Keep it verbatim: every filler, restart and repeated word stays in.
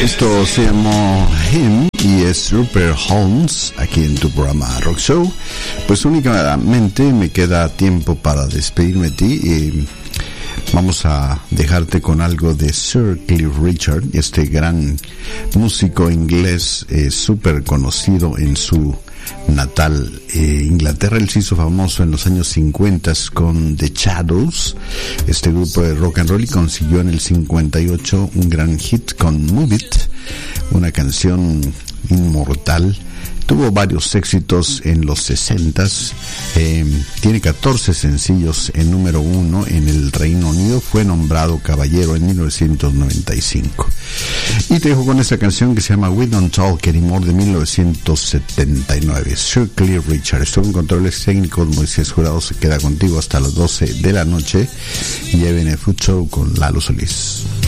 Esto se llamó Him y es Rupert Holmes aquí en tu programa Rock Show. Pues únicamente me queda tiempo para despedirme de ti y vamos a dejarte con algo de Sir Cliff Richard, este gran músico inglés eh, súper conocido en su natal eh, Inglaterra. Él se hizo famoso en los años cincuenta con The Shadows, este grupo de rock and roll, y consiguió en el cincuenta y ocho un gran hit con Move It, una canción inmortal. Tuvo varios éxitos en los sesentas, eh, tiene catorce sencillos en número uno en el Reino Unido, fue nombrado caballero en mil novecientos noventa y cinco. Y te dejo con esta canción que se llama We Don't Talk Anymore de mil novecientos setenta y nueve. Sir Cliff Richard. Estuvo en controles técnicos, Moisés Jurado se queda contigo hasta las doce de la noche y ya viene Food Show con Lalo Solís.